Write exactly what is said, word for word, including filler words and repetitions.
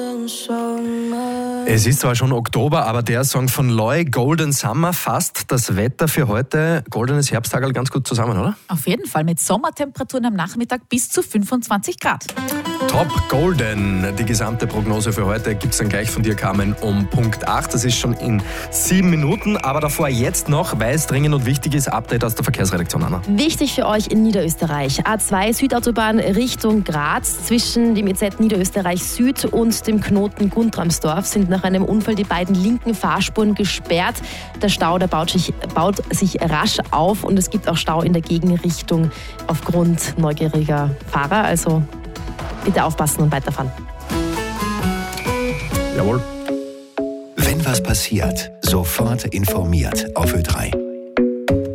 Es ist zwar schon Oktober, aber der Song von Loy, Golden Summer, fasst das Wetter für heute, goldenes Herbsttag, ganz gut zusammen, oder? Auf jeden Fall, mit Sommertemperaturen am Nachmittag bis zu fünfundzwanzig Grad. Top Golden. Die gesamte Prognose für heute gibt es dann gleich von dir, Carmen, um Punkt acht. Das ist schon in sieben Minuten, aber davor jetzt noch, weil es dringend und wichtig ist, Update aus der Verkehrsredaktion, Anna. Wichtig für euch in Niederösterreich. A zwei Südautobahn Richtung Graz. Zwischen dem E Z Niederösterreich Süd und dem Knoten Guntramsdorf sind nach einem Unfall die beiden linken Fahrspuren gesperrt. Der Stau, der baut sich, baut sich rasch auf und es gibt auch Stau in der Gegenrichtung aufgrund neugieriger Fahrer. Also bitte aufpassen und weiterfahren. Jawohl. Wenn was passiert, sofort informiert auf Ö drei.